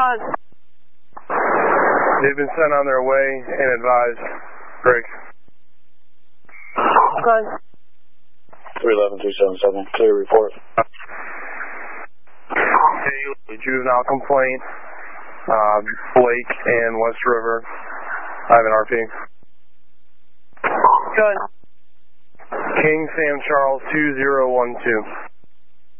Gun. They've been sent on their way and advised. Break. Gun. 311-377, clear report. Juvenile complaint, Blake and West River. I have an RP. Gun. King Sam Charles 2012.